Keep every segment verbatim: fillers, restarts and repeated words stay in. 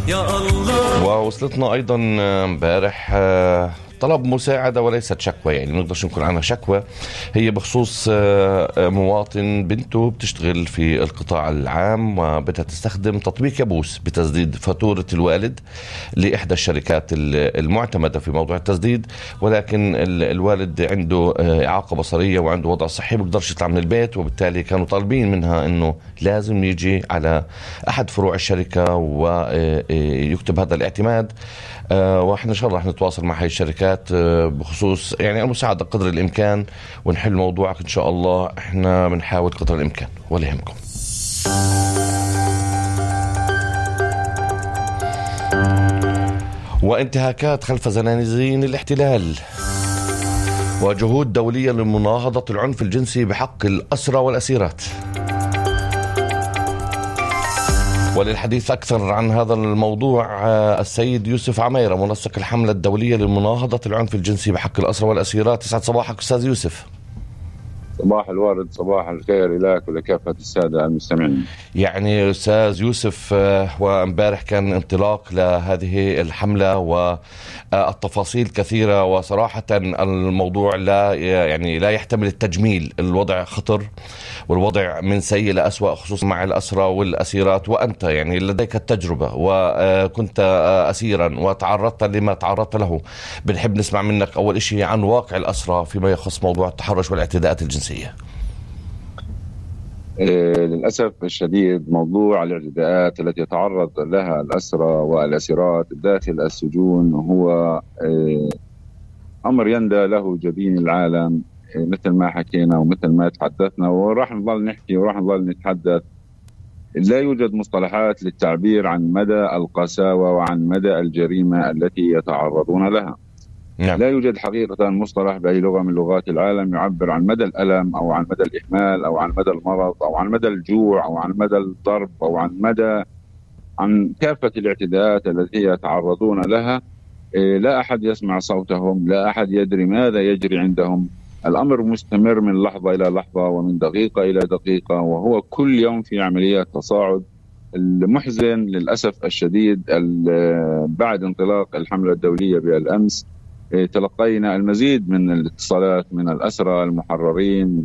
يا الله. ووصلتنا أيضا امبارح طلب مساعدة وليست شكوى، يعني ما نقدرش نقول عنها شكوى، هي بخصوص مواطن بنته بتشتغل في القطاع العام وبدها تستخدم تطبيق يبوس بتسديد فاتورة الوالد لإحدى الشركات المعتمدة في موضوع التسديد، ولكن الوالد عنده إعاقة بصرية وعنده وضع صحي بقدرش يطلع من البيت، وبالتالي كانوا طالبين منها إنه لازم يجي على أحد فروع الشركة ويكتب هذا الاعتماد. واحنا ان شاء الله رح نتواصل مع هاي الشركات بخصوص يعني المساعدة قدر الامكان ونحل موضوعك ان شاء الله. احنا بنحاول قدر الامكان ولا يهمكم. وانتهاكات خلف زنازين الاحتلال وجهود دولية لمناهضة العنف الجنسي بحق الأسرى والأسيرات. وللحديث أكثر عن هذا الموضوع السيد يوسف عميرة منسق الحملة الدولية لمناهضة العنف الجنسي بحق الأسرى والأسيرات. يسعد صباحك أستاذ يوسف. صباح الورد، صباح الخير لك ولكافة السادة المستمعين. يعني أستاذ يوسف، وامبارح كان انطلاق لهذه الحملة والتفاصيل كثيرة، وصراحة الموضوع لا يعني لا يحتمل التجميل. الوضع خطر والوضع من سيء لأسوأ خصوصا مع الأسرى والأسيرات، وأنت يعني لديك التجربة وكنت أسيرا وتعرضت لما تعرضت له. بنحب نسمع منك أول إشي عن واقع الأسرى فيما يخص موضوع التحرش والاعتداءات الجنسية. إيه للأسف الشديد موضوع الاعتداءات التي يتعرض لها الأسرى والأسيرات داخل السجون هو إيه أمر يندى له جبين العالم، إيه مثل ما حكينا ومثل ما تحدثنا وراح نظل نحكي وراح نظل نتحدث. لا يوجد مصطلحات للتعبير عن مدى القساوة وعن مدى الجريمة التي يتعرضون لها. نعم. لا يوجد حقيقة مصطلح بأي لغة من لغات العالم يعبر عن مدى الألم أو عن مدى الإهمال أو عن مدى المرض أو عن مدى الجوع أو عن مدى الضرب أو عن مدى عن كافة الاعتداءات التي يتعرضون لها. لا أحد يسمع صوتهم، لا أحد يدري ماذا يجري عندهم. الأمر مستمر من لحظة إلى لحظة ومن دقيقة إلى دقيقة، وهو كل يوم في عمليات تصاعد. المحزن للأسف الشديد بعد انطلاق الحملة الدولية بالأمس تلقينا المزيد من الاتصالات من الأسرى المحررين،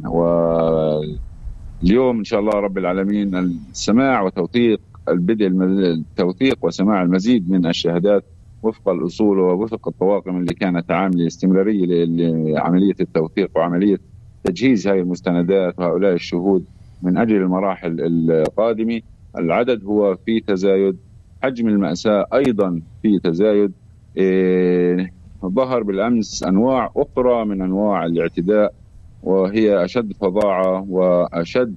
واليوم إن شاء الله رب العالمين السماع وتوثيق البدء التوثيق وسماع المزيد من الشهادات وفق الأصول ووفق الطواقم اللي كانت عاملة استمرارية لعملية التوثيق وعملية تجهيز هذه المستندات وهؤلاء الشهود من أجل المراحل القادمة. العدد هو في تزايد، حجم المأساة أيضا في تزايد. إيه ظهر بالأمس أنواع أخرى من أنواع الاعتداء وهي أشد فظاعة وأشد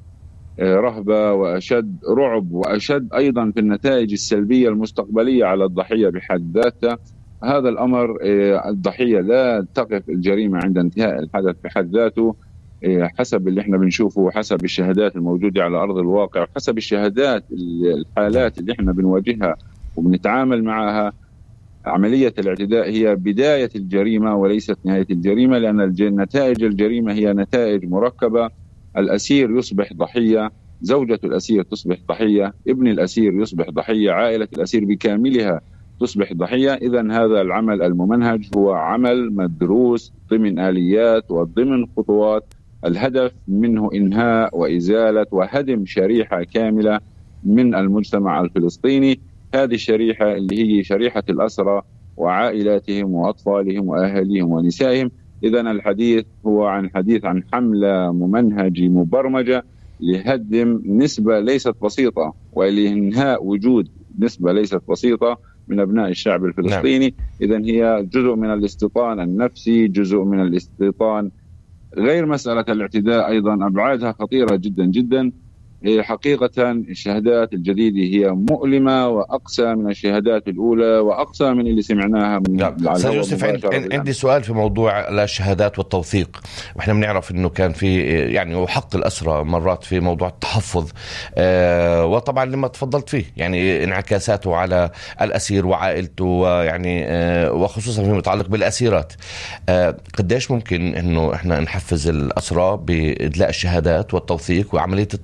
رهبة وأشد رعب وأشد أيضا في النتائج السلبية المستقبلية على الضحية بحد ذاتها. هذا الأمر الضحية لا تقف الجريمة عند انتهاء الحدث بحد ذاته، حسب اللي احنا بنشوفه، حسب الشهادات الموجودة على أرض الواقع، حسب الشهادات الحالات اللي احنا بنواجهها وبنتعامل معها. عملية الاعتداء هي بداية الجريمة وليست نهاية الجريمة، لأن نتائج الجريمة هي نتائج مركبة. الأسير يصبح ضحية، زوجة الأسير تصبح ضحية، ابن الأسير يصبح ضحية، عائلة الأسير بكاملها تصبح ضحية. إذن هذا العمل الممنهج هو عمل مدروس ضمن آليات وضمن خطوات، الهدف منه إنهاء وإزالة وهدم شريحة كاملة من المجتمع الفلسطيني. هذه الشريحة اللي هي شريحة الأسرى وعائلاتهم وأطفالهم وأهاليهم ونسائهم. إذن الحديث هو عن حديث عن حملة ممنهجة مبرمجة لهدم نسبة ليست بسيطة ولإنهاء وجود نسبة ليست بسيطة من أبناء الشعب الفلسطيني. إذن هي جزء من الاستيطان النفسي، جزء من الاستيطان. غير مسألة الاعتداء أيضا أبعادها خطيرة جدا جدا. حقيقة الشهادات الجديدة هي مؤلمة وأقسى من الشهادات الأولى وأقسى من اللي سمعناها من سيد يوسف. عندي سؤال في موضوع الشهادات والتوثيق، وإحنا بنعرف إنه كان في يعني وحق الأسرى مرات في موضوع التحفظ، آه وطبعا لما تفضلت فيه يعني انعكاساته على الأسير وعائلته، يعني آه وخصوصا فيما يتعلق بالأسيرات. آه قديش ممكن إنه إحنا نحفز الأسرى بإدلاء الشهادات والتوثيق وعملية التوثيق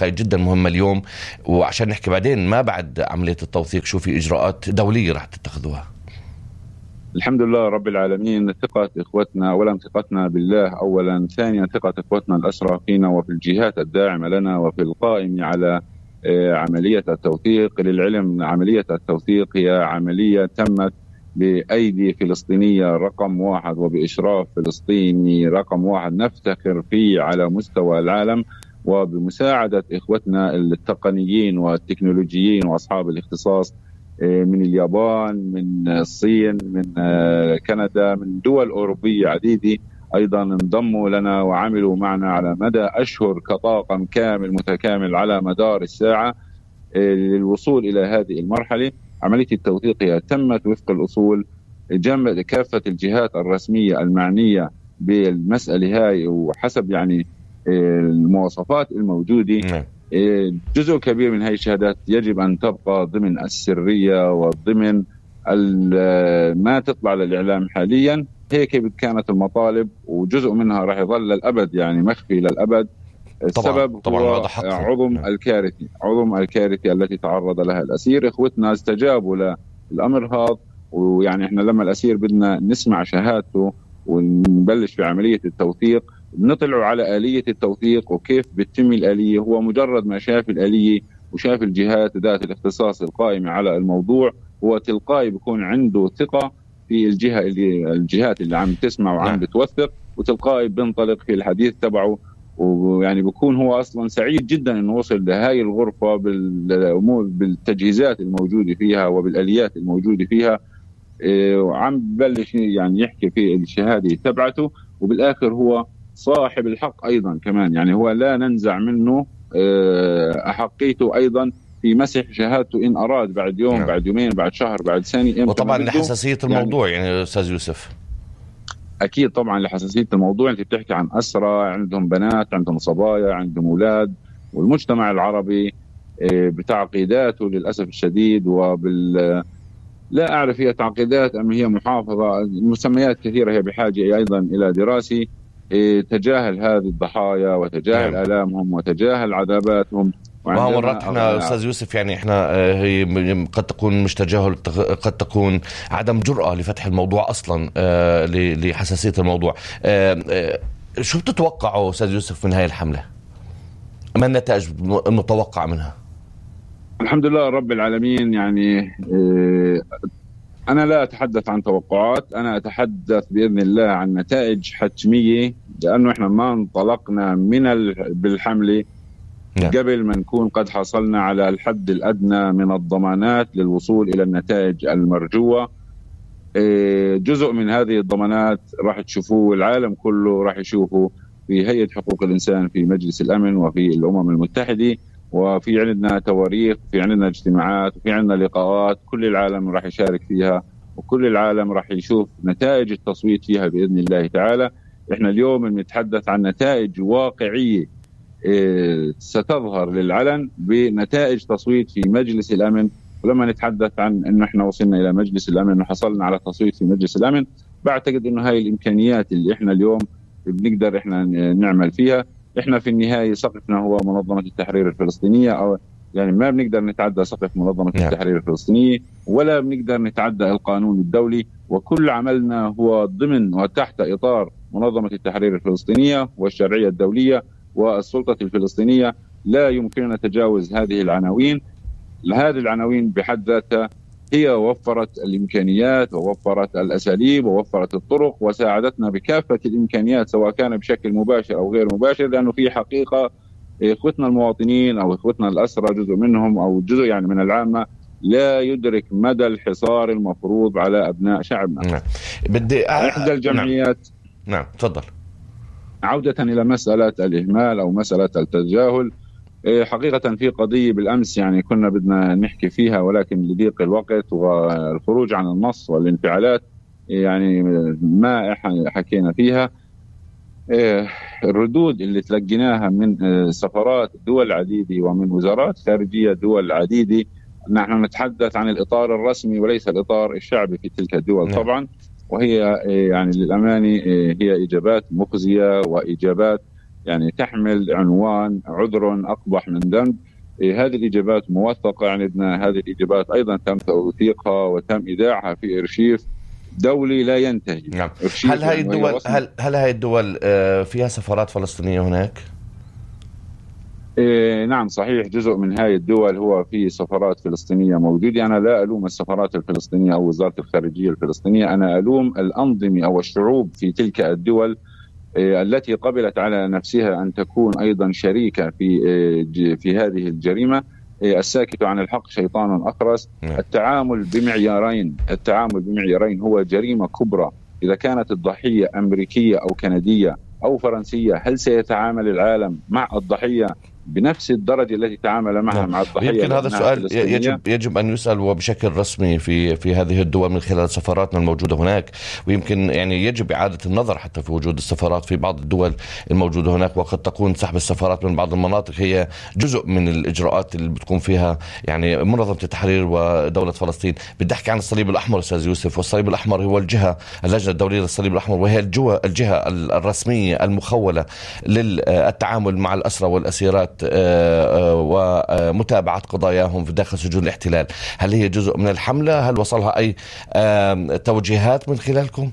هاي جدا مهمة اليوم، وعشان نحكي بعدين ما بعد عملية التوثيق شو في إجراءات دولية رح تتخذوها. الحمد لله رب العالمين. ثقة إخوتنا، أولا ثقتنا بالله أولا، ثانيا ثقة إخوتنا الأسرى فينا وفي الجهات الداعمة لنا وفي القائم على عملية التوثيق. للعلم عملية التوثيق هي عملية تمت بأيدي فلسطينية رقم واحد وبإشراف فلسطيني رقم واحد نفتخر فيه على مستوى العالم، وبمساعدة إخوتنا التقنيين والتكنولوجيين وأصحاب الاختصاص من اليابان، من الصين، من كندا، من دول أوروبية عديدة أيضا انضموا لنا وعملوا معنا على مدى أشهر كطاقم كامل متكامل على مدار الساعة للوصول إلى هذه المرحلة. عملية التوثيق هي تمت وفق الأصول، جمع كافة الجهات الرسمية المعنية بالمسألة هاي وحسب يعني المواصفات الموجودة. جزء كبير من هذه الشهادات يجب أن تبقى ضمن السرية وضمن ما تطلع للإعلام حاليا. هيك كانت المطالب، وجزء منها راح يظل للأبد يعني مخفي للأبد. السبب طبعاً هو طبعاً عظم الكارثة عظم الكارثة التي تعرض لها الأسير. إخوتنا استجابوا للأمر هذا، ويعني إحنا لما الأسير بدنا نسمع شهادته ونبلش في عملية التوثيق نطلعوا على آلية التوثيق وكيف بتتم الآلية. هو مجرد ما شاف الآلية وشاف الجهات ذات الاختصاص القائمة على الموضوع هو تلقائي بيكون عنده ثقة في الجهة اللي الجهات اللي عم تسمع وعم بتوثق، وتلقائي بينطلق في الحديث تبعه. ويعني بيكون هو أصلا سعيد جدا إنه وصل لهاي الغرفة بالأمور بالتجهيزات الموجودة فيها وبالآليات الموجودة فيها، وعم ببلش يعني يحكي في الشهادة تبعته. وبالآخر هو صاحب الحق أيضا كمان، يعني هو لا ننزع منه أحقيته أيضا في مسح شهادته إن أراد بعد يوم نعم. بعد يومين بعد شهر بعد سنة. وطبعا لحساسية الموضوع يعني, يعني أستاذ يوسف أكيد طبعا لحساسية الموضوع. أنت بتحكي عن أسرى عندهم بنات عندهم صبايا عندهم أولاد، والمجتمع العربي بتعقيداته للأسف الشديد وبال لا أعرف هي تعقيدات أم هي محافظة، المسميات كثيرة هي بحاجة أيضا إلى دراسة تجاهل هذه الضحايا وتجاهل نعم. آلامهم وتجاهل عذاباتهم. وهو مرات احنا استاذ يوسف يعني احنا هي قد تكون مش تجاهل، قد تكون عدم جرأة لفتح الموضوع اصلا لحساسية الموضوع. شو بتتوقعوا استاذ يوسف من هاي الحملة؟ ما النتائج المتوقعة منها؟ الحمد لله رب العالمين. يعني أنا لا أتحدث عن توقعات، أنا أتحدث بإذن الله عن نتائج حتمية، لأنه إحنا ما انطلقنا من بالحملة قبل ما نكون قد حصلنا على الحد الأدنى من الضمانات للوصول إلى النتائج المرجوة. جزء من هذه الضمانات راح تشوفوه العالم كله، راح يشوفوا في هيئة حقوق الإنسان في مجلس الأمن وفي الأمم المتحدة، وفي عندنا تواريخ، في عندنا اجتماعات، وفي عندنا لقاءات كل العالم راح يشارك فيها، وكل العالم راح يشوف نتائج التصويت فيها بإذن الله تعالى. إحنا اليوم نتحدث عن نتائج واقعية ستظهر للعلن بنتائج تصويت في مجلس الأمن. ولما نتحدث عن أنه إحنا وصلنا إلى مجلس الأمن وحصلنا على تصويت في مجلس الأمن، بعتقد أنه هاي الإمكانيات اللي إحنا اليوم بنقدر إحنا نعمل فيها. إحنا في النهاية سقفنا هو منظمة التحرير الفلسطينية، أو يعني ما بنقدر نتعدى سقف منظمة yeah. التحرير الفلسطينية، ولا بنقدر نتعدى القانون الدولي، وكل عملنا هو ضمن وتحت إطار منظمة التحرير الفلسطينية والشرعية الدولية والسلطة الفلسطينية. لا يمكننا تجاوز هذه العناوين. هذه العناوين بحد ذاتها هي وفرت الإمكانيات ووفرت الأساليب ووفرت الطرق وساعدتنا بكافة الإمكانيات سواء كان بشكل مباشر أو غير مباشر، لأنه في حقيقة إخوتنا المواطنين أو إخوتنا الأسرى جزء منهم أو جزء يعني من العامة لا يدرك مدى الحصار المفروض على أبناء شعبنا. نعم. بدي إحدى الجمعيات نعم. نعم تفضل. عودة إلى مسألة الإهمال أو مسألة التجاهل، حقيقة في قضية بالأمس يعني كنا بدنا نحكي فيها، ولكن لضيق الوقت والخروج عن النص والانفعالات يعني ما حكينا فيها. الردود اللي تلقيناها من سفارات دول عديدة ومن وزارات خارجية دول عديدة، نحن نتحدث عن الإطار الرسمي وليس الإطار الشعبي في تلك الدول طبعا، وهي يعني للأمانة هي إجابات مخزية وإجابات يعني تحمل عنوان عذر أقبح من ذنب. هذه الإجابات موثقة عندنا، هذه الإجابات أيضا تم توثيقها وتم إيداعها في إرشيف دولي لا ينتهي. نعم. هل هاي الدول هل هل هاي الدول فيها سفارات فلسطينية هناك؟ إيه نعم صحيح، جزء من هاي الدول هو في سفارات فلسطينية موجودة. أنا لا ألوم السفارات الفلسطينية أو وزارة الخارجية الفلسطينية، أنا ألوم الأنظمة أو الشعوب في تلك الدول إيه التي قبلت على نفسها أن تكون أيضا شريكة في إيه في هذه الجريمة. إيه الساكت عن الحق شيطان أخرس. التعامل بمعيارين التعامل بمعيارين هو جريمة كبرى. إذا كانت الضحية أمريكية أو كندية أو فرنسية، هل سيتعامل العالم مع الضحية بنفس الدرجة التي تعامل معها نعم. مع الضحية؟ يمكن هذا السؤال يجب يجب أن يسأل وبشكل رسمي في في هذه الدول من خلال سفاراتنا الموجودة هناك، ويمكن يعني يجب إعادة النظر حتى في وجود السفارات في بعض الدول الموجودة هناك. وقد تكون سحب السفارات من بعض المناطق هي جزء من الإجراءات اللي بتكون فيها يعني منظمة التحرير ودولة فلسطين. بدي أحكي عن الصليب الأحمر أستاذ يوسف، والصليب الأحمر هو الجهة اللجنة الدولية للصليب الأحمر، وهي الجهة الجهة الرسمية المخولة للتعامل مع الأسرى والأسيرات ومتابعة قضاياهم في داخل سجون الاحتلال. هل هي جزء من الحملة؟ هل وصلها أي توجيهات من خلالكم؟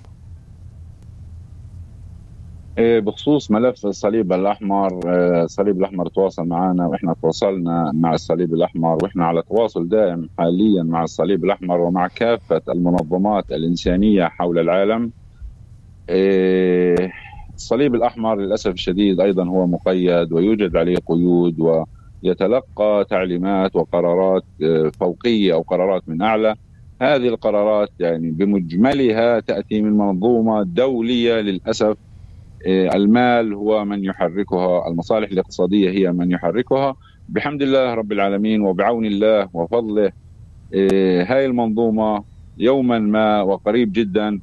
بخصوص ملف الصليب الأحمر، الصليب الأحمر تواصل معنا وإحنا تواصلنا مع الصليب الأحمر، وإحنا على تواصل دائم حاليا مع الصليب الأحمر ومع كافة المنظمات الإنسانية حول العالم. الصليب الأحمر للأسف الشديد أيضا هو مقيد ويوجد عليه قيود، ويتلقى تعليمات وقرارات فوقية أو قرارات من أعلى. هذه القرارات يعني بمجملها تأتي من منظومة دولية للأسف. المال هو من يحركها، المصالح الاقتصادية هي من يحركها. بحمد الله رب العالمين وبعون الله وفضله هاي المنظومة يوما ما وقريب جدا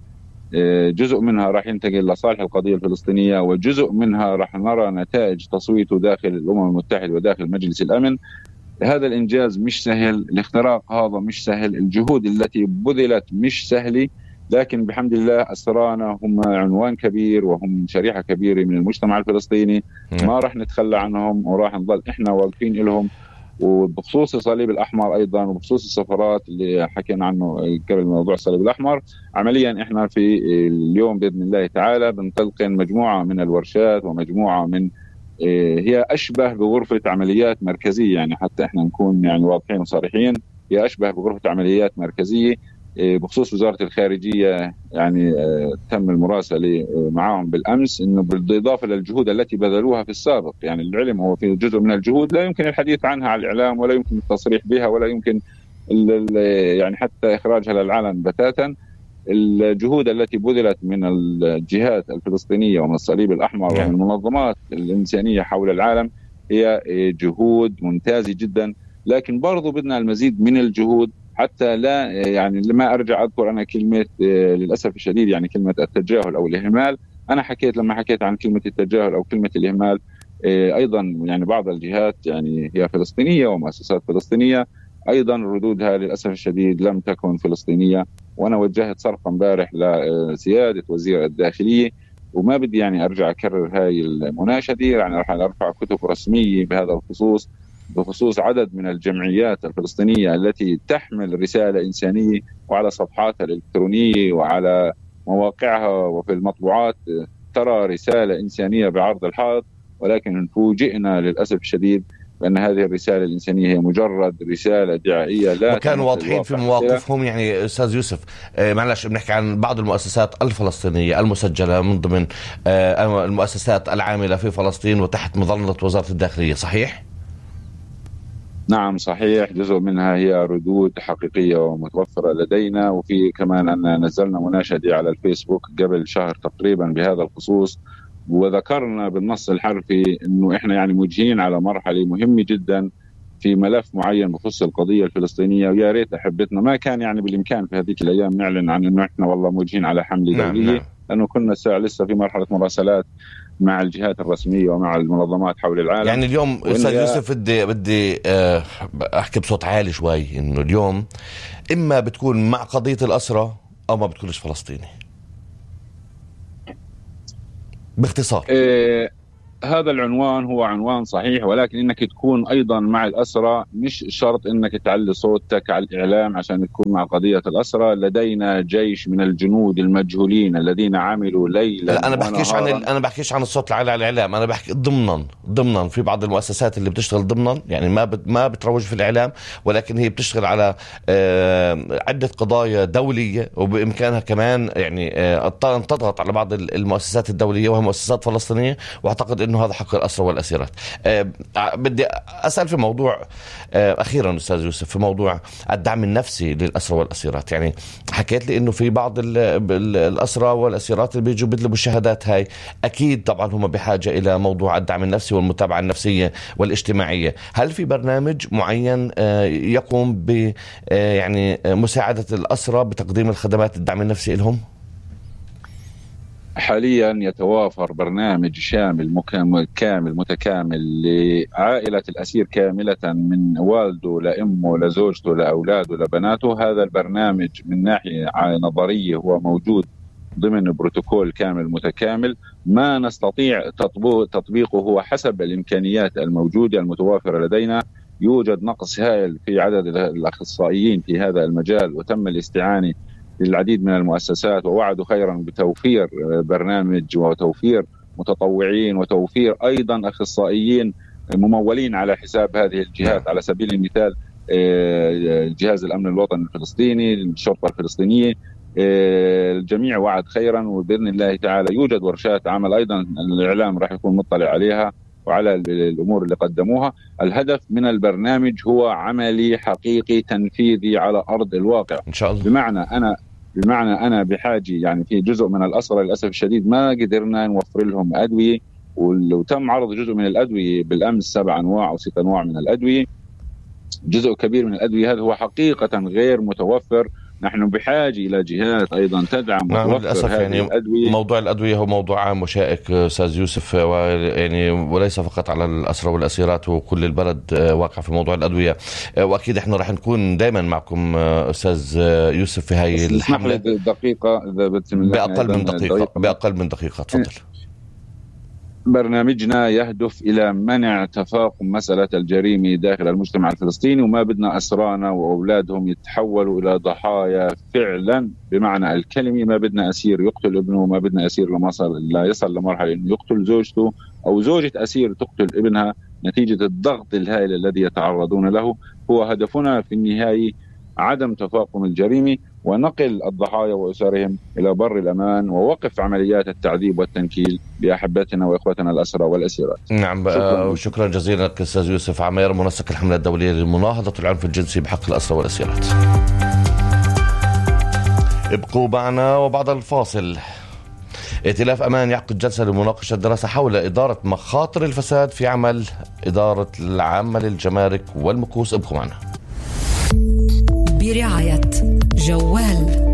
جزء منها راح ينتقل لصالح القضية الفلسطينية، وجزء منها راح نرى نتائج تصويته داخل الأمم المتحدة وداخل مجلس الأمن. هذا الإنجاز مش سهل، الاختراق هذا مش سهل، الجهود التي بذلت مش سهلة، لكن بحمد الله أسرانا هم عنوان كبير وهم شريحة كبيرة من المجتمع الفلسطيني. ما راح نتخلى عنهم وراح نظل إحنا واقفين لهم. وبخصوص الصليب الأحمر أيضا وبخصوص السفارات اللي حكينا عنه قبل موضوع الصليب الأحمر، عمليا إحنا في اليوم بإذن الله تعالى بنطلقن مجموعة من الورشات ومجموعة من هي أشبه بغرفة عمليات مركزية، يعني حتى إحنا نكون يعني واضحين وصريحين، هي أشبه بغرفة عمليات مركزية. بخصوص وزارة الخارجية يعني تم المراسلة معهم بالأمس إنه بالإضافة للجهود التي بذلوها في السابق، يعني العلم هو في جزء من الجهود لا يمكن الحديث عنها على الإعلام ولا يمكن التصريح بها ولا يمكن يعني حتى إخراجها للعلن بتاتا. الجهود التي بذلت من الجهات الفلسطينية ومن الصليب الأحمر ومن المنظمات الإنسانية حول العالم هي جهود ممتازة جدا، لكن برضو بدنا المزيد من الجهود حتى لا يعني لما أرجع أذكر أنا كلمة للأسف الشديد يعني كلمة التجاهل أو الإهمال. أنا حكيت لما حكيت عن كلمة التجاهل أو كلمة الإهمال أيضا يعني بعض الجهات يعني هي فلسطينية ومؤسسات فلسطينية أيضا ردودها للأسف الشديد لم تكن فلسطينية. وأنا وجهت صرخة امبارح لسيادة وزير الداخلية، وما بدي يعني أرجع أكرر هاي المناشدة، يعني راح أرفع كتب رسمية بهذا الخصوص بخصوص عدد من الجمعيات الفلسطينية التي تحمل رسالة إنسانية، وعلى صفحاتها الإلكترونية وعلى مواقعها وفي المطبوعات ترى رسالة إنسانية بعرض الحائط، ولكن فوجئنا للأسف الشديد بأن هذه الرسالة الإنسانية هي مجرد رسالة دعائية. لا وكانوا واضحين في مواقفهم. يعني أستاذ يوسف معلش بنحكي عن بعض المؤسسات الفلسطينية المسجلة من ضمن المؤسسات العاملة في فلسطين وتحت مظلة وزارة الداخلية، صحيح؟ نعم صحيح، جزء منها هي ردود حقيقية ومتوفرة لدينا، وفي كمان أن نزلنا مناشدة على الفيسبوك قبل شهر تقريبا بهذا الخصوص، وذكرنا بالنص الحرفي أنه إحنا يعني موجهين على مرحلة مهمة جدا في ملف معين بخصوص القضية الفلسطينية. ويا ريت أحبتنا ما كان يعني بالإمكان في هذيك الأيام نعلن عن أنه إحنا والله موجهين على حملة دولية، نعم نعم. لأنه كنا لسه في مرحلة مراسلات مع الجهات الرسمية ومع المنظمات حول العالم. يعني اليوم أستاذ يوسف بدي بدي أحكي بصوت عالي شوي إنه اليوم إما بتكون مع قضية الأسرة أو ما بتكونش فلسطيني باختصار. إيه هذا العنوان هو عنوان صحيح، ولكن انك تكون ايضا مع الاسرى، مش شرط انك تعلي صوتك على الاعلام عشان تكون مع قضيه الاسرى. لدينا جيش من الجنود المجهولين الذين عملوا ليلا لا انا بحكيش عن ال... انا بحكيش عن الصوت العالي على الاعلام، انا بحكي ضمنا ضمنا في بعض المؤسسات اللي بتشتغل ضمنا، يعني ما بت... ما بتروج في الاعلام، ولكن هي بتشتغل على آه عده قضايا دوليه، وبامكانها كمان يعني آه ان تضغط على بعض المؤسسات الدوليه وهي مؤسسات فلسطينيه، واعتقد انه هذا حق الاسرى والاسيرات. أه بدي اسال في موضوع أه اخيرا استاذ يوسف، في موضوع الدعم النفسي للاسرى والاسيرات. يعني حكيت لي انه في بعض الاسرى والاسيرات اللي بيجوا بيطلبوا الشهادات هاي، اكيد طبعا هم بحاجه الى موضوع الدعم النفسي والمتابعه النفسيه والاجتماعيه. هل في برنامج معين أه يقوم ب أه يعني مساعده الاسرى بتقديم الخدمات الدعم النفسي لهم؟ حاليا يتوافر برنامج شامل مكامل كامل متكامل لعائلة الأسير كاملة، من والده لأمه لزوجته لأولاده لبناته. هذا البرنامج من ناحية نظرية هو موجود ضمن بروتوكول كامل متكامل، ما نستطيع تطبيقه هو حسب الإمكانيات الموجودة المتوافرة لدينا. يوجد نقص هائل في عدد الأخصائيين في هذا المجال، وتم الاستعانة للعديد من المؤسسات ووعدوا خيرا بتوفير برنامج وتوفير متطوعين وتوفير أيضا أخصائيين ممولين على حساب هذه الجهات. على سبيل المثال جهاز الأمن الوطني الفلسطيني، الشرطة الفلسطينية، الجميع وعد خيرا، وبإذن الله تعالى يوجد ورشات عمل أيضا الإعلام راح يكون مطلع عليها وعلى الأمور اللي قدموها. الهدف من البرنامج هو عملي حقيقي تنفيذي على أرض الواقع إن شاء الله. بمعنى أنا بمعنى أنا بحاجة، يعني في جزء من الأسرى للأسف الشديد ما قدرنا نوفر لهم أدوية، وتم عرض جزء من الأدوية بالأمس، سبع أنواع أو ست أنواع من الأدوية. جزء كبير من الأدوية هذا هو حقيقة غير متوفر. نحن بحاجة إلى جهات أيضا تدعم نعم للأسف. يعني الأدوية. موضوع الأدوية هو موضوع عام وشائك أستاذ يوسف، يعني وليس فقط على الأسرى والأسيرات، وكل البلد واقع في موضوع الأدوية. وأكيد إحنا راح نكون دائما معكم أستاذ يوسف في هاي الحملة. دقيقة بأقل من دقيقة بأقل من دقيقة تفضل. برنامجنا يهدف إلى منع تفاقم مسألة الجريمة داخل المجتمع الفلسطيني، وما بدنا أسرانا وأولادهم يتحولوا إلى ضحايا فعلا بمعنى الكلمة. ما بدنا أسير يقتل ابنه، ما بدنا أسير لما لا يصل لمرحلة إنه يقتل زوجته، أو زوجة أسير تقتل ابنها نتيجة الضغط الهائل الذي يتعرضون له. هو هدفنا في النهاية عدم تفاقم الجريمة ونقل الضحايا وأسرهم إلى بر الأمان، ووقف عمليات التعذيب والتنكيل لأحبتنا وإخوتنا الأسرى والأسيرات. نعم شكرا, شكرا جزيلا لك أستاذ يوسف عمير، منسق الحملة الدولية لمناهضة العنف الجنسي بحق الأسرى والأسيرات. ابقوا معنا وبعد الفاصل. ائتلاف أمان يعقد جلسة لمناقشة دراسة حول إدارة مخاطر الفساد في عمل إدارة العامة للجمارك والمكوس. ابقوا معنا. برعاية جوال.